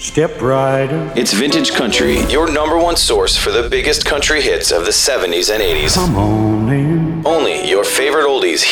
Step right up. It's Vintage Country, your number one source for the biggest country hits of the 70s and 80s. Come on in. Only your favorite oldies